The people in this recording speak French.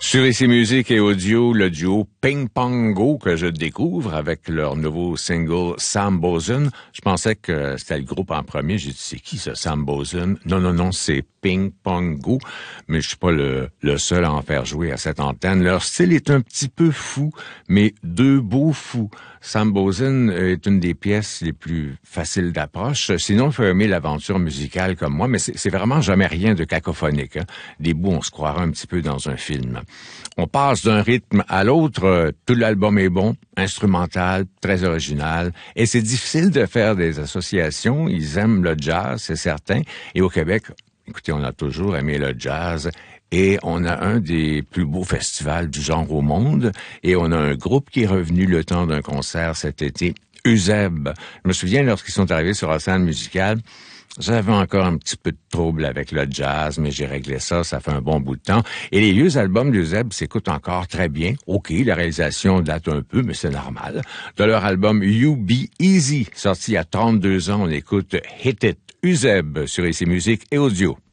Sur ici Musique et Audio, le duo Ping Pong Go que je découvre avec leur nouveau single Sam Boson. Je pensais que c'était le groupe en premier. J'ai dit, c'est qui ça, Sam Boson? Non, c'est Ping Pong Go. Mais je suis pas le seul à en faire jouer à cette antenne. Leur style est un petit peu fou, mais deux beaux fous. Sam Boson est une des pièces les plus faciles d'approche. Sinon, il faut aimer l'aventure musicale comme moi, mais c'est vraiment jamais rien de cacophonique. Hein. Des bouts, on se croirait un petit peu dans un film. On passe d'un rythme à l'autre. Tout l'album est bon, instrumental, très original. Et c'est difficile de faire des associations. Ils aiment le jazz, c'est certain. Et au Québec, écoutez, on a toujours aimé le jazz. Et on a un des plus beaux festivals du genre au monde. Et on a un groupe qui est revenu le temps d'un concert cet été, Euseb. Je me souviens, lorsqu'ils sont arrivés sur la scène musicale, j'avais encore un petit peu de trouble avec le jazz, mais j'ai réglé ça fait un bon bout de temps. Et les vieux albums d'Euseb s'écoutent encore très bien. OK, la réalisation date un peu, mais c'est normal. De leur album You Be Easy, sorti il y a 32 ans, on écoute Hit It, Euseb, sur ici Musique et Audio.